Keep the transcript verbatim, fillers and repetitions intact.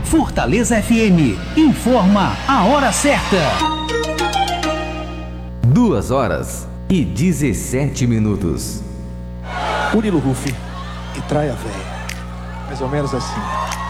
Fortaleza F M informa a hora certa. Duas horas e dezessete minutos. Murilo Rufi e Traia Véia. Mais ou menos assim.